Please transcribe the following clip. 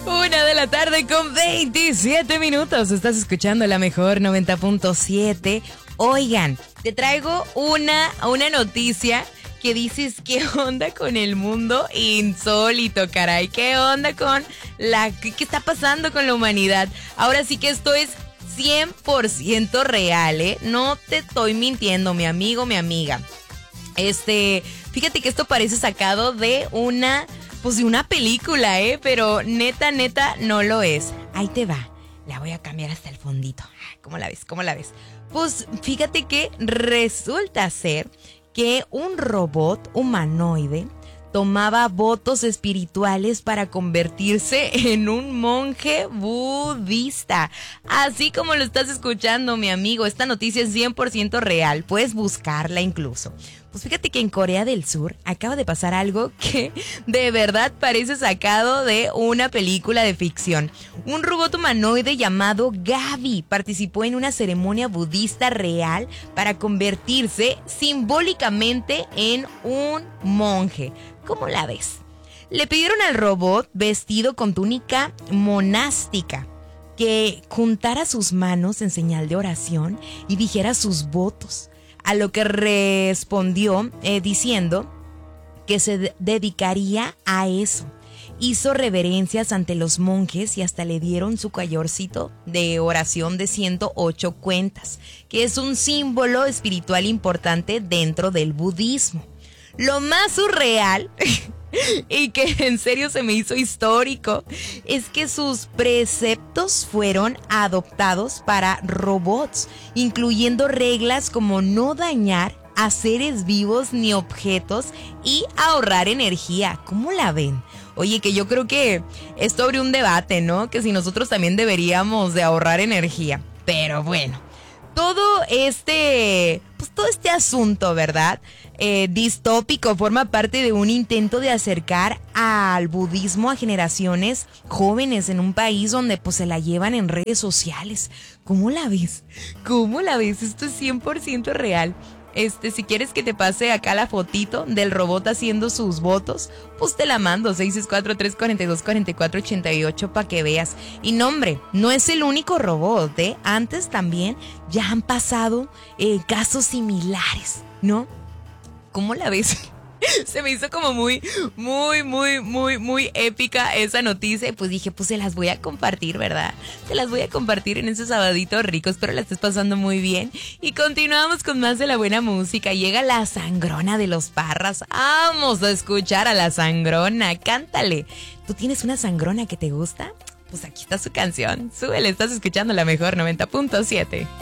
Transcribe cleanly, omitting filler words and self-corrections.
1:00 con 27 minutos. Estás escuchando la mejor 90.7. Oigan, te traigo una noticia que dices, ¿qué onda con el mundo insólito, caray? ¿Qué onda con qué está pasando con la humanidad? Ahora sí que esto es 100% real, ¿eh? No te estoy mintiendo, mi amigo, mi amiga. Fíjate que esto parece sacado de una película, pero neta, no lo es. Ahí te va. La voy a cambiar hasta el fondito. ¿Cómo la ves? ¿Cómo la ves? Pues fíjate que resulta ser que un robot humanoide tomaba votos espirituales para convertirse en un monje budista. Así como lo estás escuchando, mi amigo, esta noticia es 100% real. Puedes buscarla incluso. Pues fíjate que en Corea del Sur acaba de pasar algo que de verdad parece sacado de una película de ficción. Un robot humanoide llamado Gaby participó en una ceremonia budista real para convertirse simbólicamente en un monje. ¿Cómo la ves? Le pidieron al robot vestido con túnica monástica que juntara sus manos en señal de oración y dijera sus votos. A lo que respondió diciendo que se dedicaría a eso. Hizo reverencias ante los monjes y hasta le dieron su collarcito de oración de 108 cuentas, que es un símbolo espiritual importante dentro del budismo. Lo más surreal y que en serio se me hizo histórico es que sus preceptos fueron adoptados para robots, incluyendo reglas como no dañar a seres vivos ni objetos y ahorrar energía. ¿Cómo la ven? Oye, que yo creo que esto abre un debate, ¿no? Que si nosotros también deberíamos de ahorrar energía. Pero bueno, todo este asunto, ¿verdad? Distópico forma parte de un intento de acercar al budismo a generaciones jóvenes en un país donde pues se la llevan en redes sociales. ¿Cómo la ves? ¿Cómo la ves? Esto es 100% real. Si quieres que te pase acá la fotito del robot haciendo sus votos, pues te la mando, 664-342-4488 para que veas. Y no, hombre, no es el único robot, ¿eh? Antes también ya han pasado casos similares, ¿no? ¿Cómo la ves? Se me hizo como muy épica esa noticia. Y pues dije, pues se las voy a compartir, ¿verdad? Se las voy a compartir en ese sabadito rico. Espero la estés pasando muy bien. Y continuamos con más de la buena música. Llega la sangrona de los Parras. Vamos a escuchar a la sangrona. Cántale. ¿Tú tienes una sangrona que te gusta? Pues aquí está su canción. Súbele, estás escuchando la mejor 90.7.